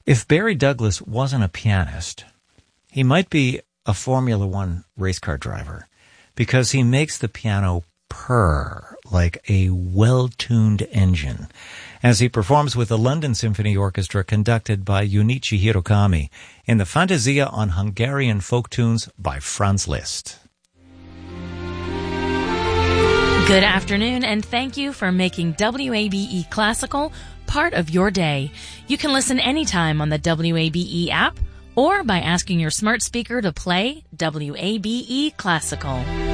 If Barry Douglas wasn't a pianist, he might be a Formula One race car driver because he makes the piano purr like a well-tuned engine as he performs with the London Symphony Orchestra conducted by Junichi Hirokami in the Fantasia on Hungarian Folk Tunes by Franz Liszt. Good afternoon, and thank you for making WABE Classical part of your day. You can listen anytime on the WABE app or by asking your smart speaker to play WABE Classical.